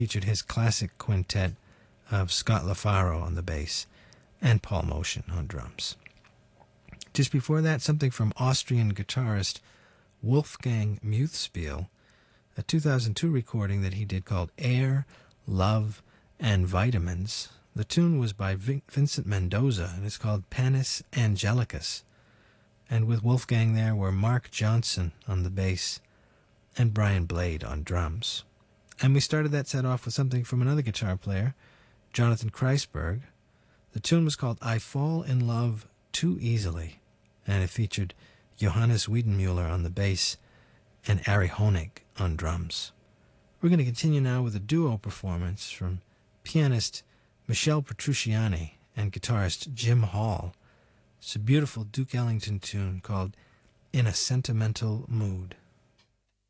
featured his classic quintet of Scott LaFaro on the bass and Paul Motian on drums. Just before that, something from Austrian guitarist Wolfgang Muthspiel, a 2002 recording that he did called Air, Love, and Vitamins. The tune was by Vincent Mendoza, and it's called Panis Angelicus. And with Wolfgang there were Mark Johnson on the bass and Brian Blade on drums. And we started that set off with something from another guitar player, Jonathan Kreisberg. The tune was called I Fall in Love Too Easily, and it featured Johannes Wiedenmuller on the bass and Ari Honig on drums. We're going to continue now with a duo performance from pianist Michel Petrucciani and guitarist Jim Hall. It's a beautiful Duke Ellington tune called In a Sentimental Mood.